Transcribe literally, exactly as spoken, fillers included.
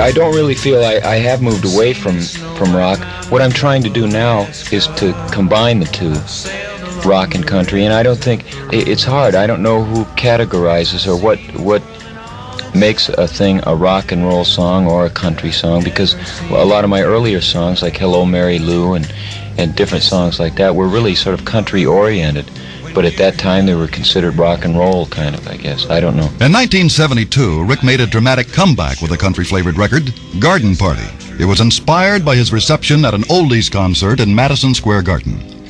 I don't really feel I, I have moved away from, from rock. What I'm trying to do now is to combine the two, rock and country, and I don't think, it's hard. I don't know who categorizes or what, what makes a thing a rock and roll song or a country song, because well, a lot of my earlier songs, like Hello Mary Lou and, and different songs like that, were really sort of country-oriented. But at that time, they were considered rock and roll, kind of, I guess. I don't know. In nineteen seventy-two, Rick made a dramatic comeback with a country-flavored record, Garden Party. It was inspired by his reception at an oldies concert in Madison Square Garden.